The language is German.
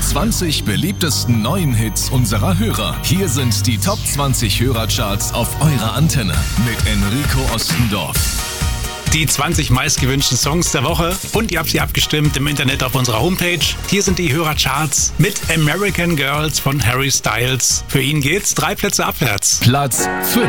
20 beliebtesten neuen Hits unserer Hörer. Hier sind die Top 20 Hörercharts auf eurer Antenne mit Enrico Ostendorf. Die 20 meistgewünschten Songs der Woche und ihr habt sie abgestimmt im Internet auf unserer Homepage. Hier sind die Hörercharts mit American Girls von Harry Styles. Für ihn geht's 3 Plätze abwärts. Platz 5.